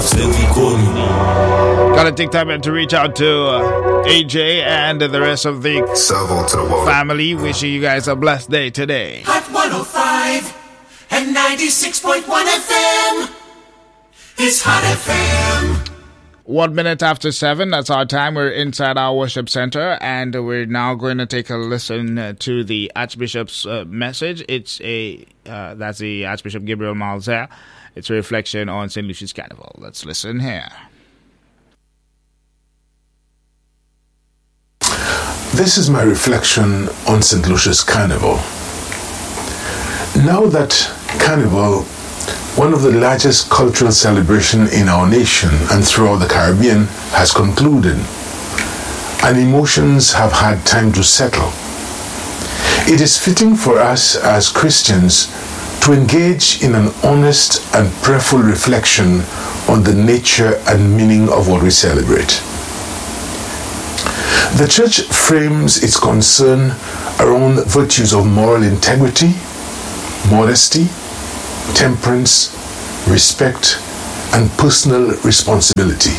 Gotta take time to reach out to AJ and the rest of the family. Wishing you guys a blessed day today. Hot 105 and 96.1 FM. It's Hot FM. 1 minute after 7, that's our time. We're inside our worship center, and we're now going to take a listen to the Archbishop's message. It's that's the Archbishop Gabriel Malzer. It's a reflection on St. Lucia's Carnival. Let's listen here. This is my reflection on St. Lucia's Carnival. Now that Carnival, one of the largest cultural celebrations in our nation and throughout the Caribbean, has concluded, and emotions have had time to settle, it is fitting for us as Christians to engage in an honest and prayerful reflection on the nature and meaning of what we celebrate. The Church frames its concern around virtues of moral integrity, modesty, temperance, respect, and personal responsibility,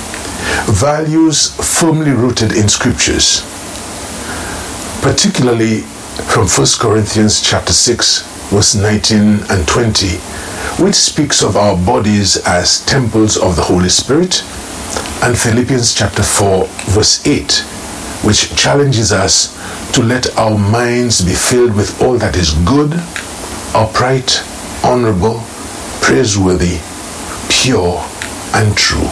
values firmly rooted in scriptures, particularly from 1 Corinthians chapter 6, verse 19 and 20, which speaks of our bodies as temples of the Holy Spirit, and Philippians chapter 4, verse 8, which challenges us to let our minds be filled with all that is good, upright, honorable, praiseworthy, pure, and true.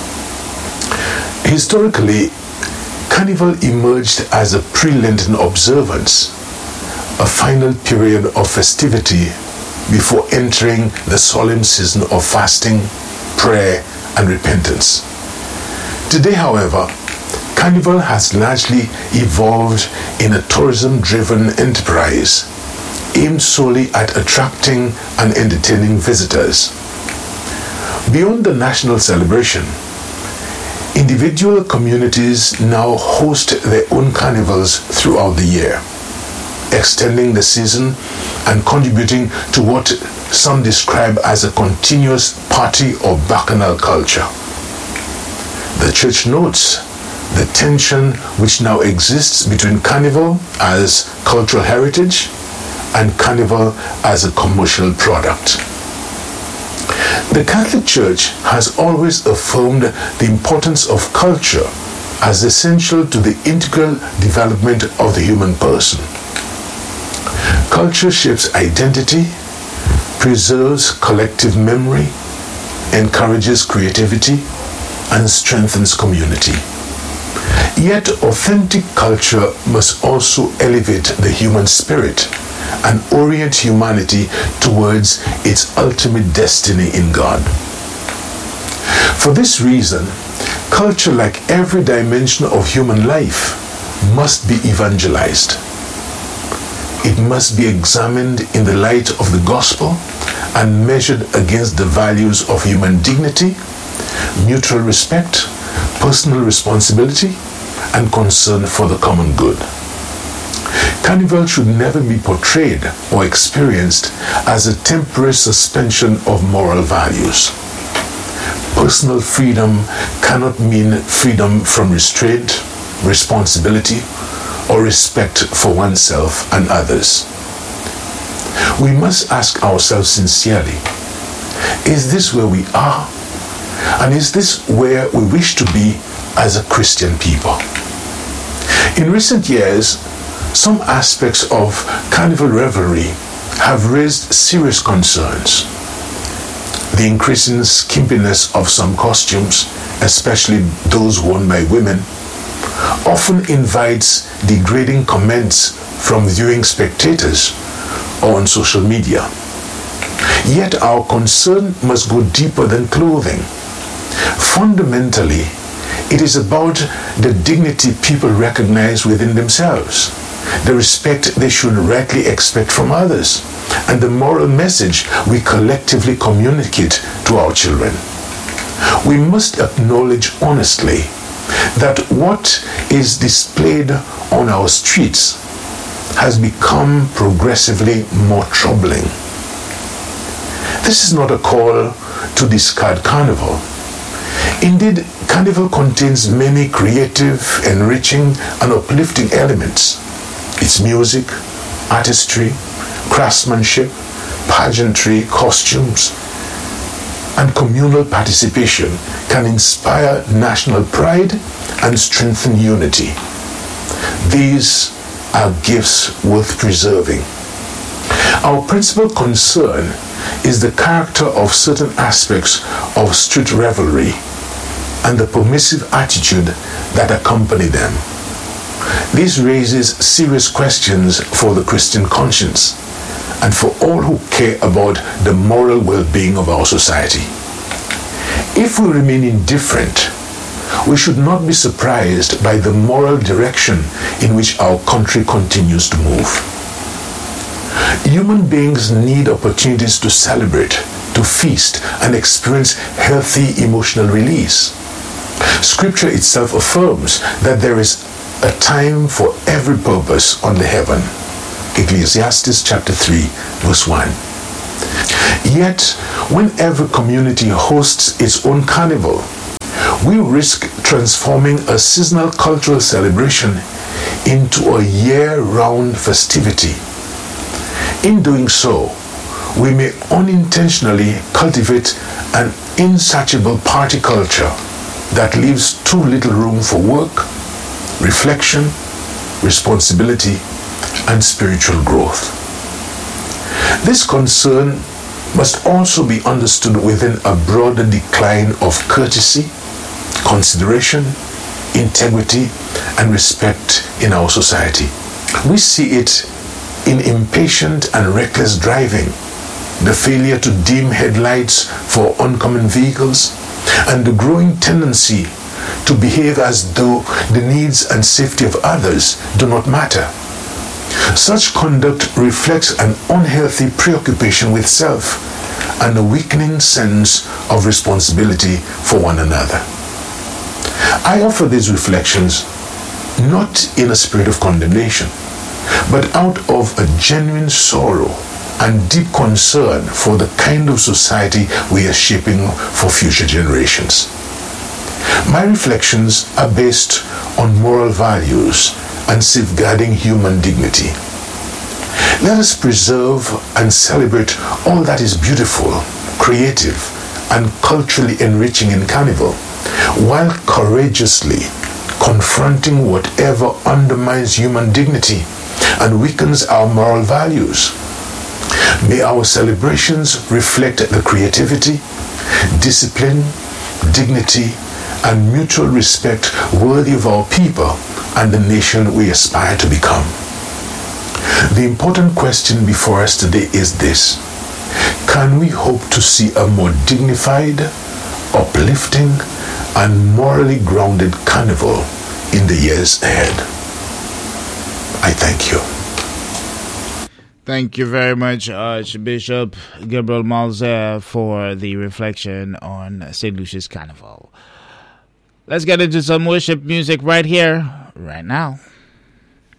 Historically, Carnival emerged as a pre-Lenten observance, a final period of festivity before entering the solemn season of fasting, prayer, and repentance. Today, however, Carnival has largely evolved in a tourism-driven enterprise aimed solely at attracting and entertaining visitors. Beyond the national celebration, individual communities now host their own carnivals throughout the year, extending the season and contributing to what some describe as a continuous party or bacchanal culture. The Church notes the tension which now exists between Carnival as cultural heritage and Carnival as a commercial product. The Catholic Church has always affirmed the importance of culture as essential to the integral development of the human person. Culture shapes identity, preserves collective memory, encourages creativity, and strengthens community. Yet authentic culture must also elevate the human spirit and orient humanity towards its ultimate destiny in God. For this reason, culture, like every dimension of human life, must be evangelized. It must be examined in the light of the gospel and measured against the values of human dignity, mutual respect, personal responsibility, and concern for the common good. Carnival should never be portrayed or experienced as a temporary suspension of moral values. Personal freedom cannot mean freedom from restraint, responsibility, or respect for oneself and others. We must ask ourselves sincerely, is this where we are? And is this where we wish to be as a Christian people? In recent years, some aspects of Carnival revelry have raised serious concerns. The increasing skimpiness of some costumes, especially those worn by women, often invites degrading comments from viewing spectators or on social media. Yet our concern must go deeper than clothing. Fundamentally, it is about the dignity people recognize within themselves, the respect they should rightly expect from others, and the moral message we collectively communicate to our children. We must acknowledge honestly that what is displayed on our streets has become progressively more troubling. This is not a call to discard Carnival, Indeed, Carnival contains many creative, enriching, and uplifting elements. Its music, artistry, craftsmanship, pageantry, costumes, and communal participation can inspire national pride and strengthen unity. These are gifts worth preserving. Our principal concern is the character of certain aspects of street revelry and the permissive attitude that accompany them. This raises serious questions for the Christian conscience and for all who care about the moral well-being of our society. If we remain indifferent, we should not be surprised by the moral direction in which our country continues to move. Human beings need opportunities to celebrate, to feast, and experience healthy emotional release. Scripture itself affirms that there is a time for every purpose under heaven. Ecclesiastes chapter 3, verse 1. Yet, when every community hosts its own carnival, we risk transforming a seasonal cultural celebration into a year-round festivity. In doing so, we may unintentionally cultivate an insatiable party culture that leaves too little room for work, reflection, responsibility, and spiritual growth. This concern must also be understood within a broader decline of courtesy, consideration, integrity, and respect in our society. We see it in impatient and reckless driving, the failure to dim headlights for oncoming vehicles, and the growing tendency to behave as though the needs and safety of others do not matter. Such conduct reflects an unhealthy preoccupation with self and a weakening sense of responsibility for one another. I offer these reflections not in a spirit of condemnation, but out of a genuine sorrow and deep concern for the kind of society we are shaping for future generations. My reflections are based on moral values and safeguarding human dignity. Let us preserve and celebrate all that is beautiful, creative, and culturally enriching in Carnival, while courageously confronting whatever undermines human dignity and weakens our moral values. May our celebrations reflect the creativity, discipline, dignity, and mutual respect worthy of our people and the nation we aspire to become. The important question before us today is this: can we hope to see a more dignified, uplifting, and morally grounded Carnival in the years ahead? I thank you. Thank you very much, Archbishop Gabriel Malzer, for the reflection on St. Lucia's Carnival. Let's get into some worship music right here, right now.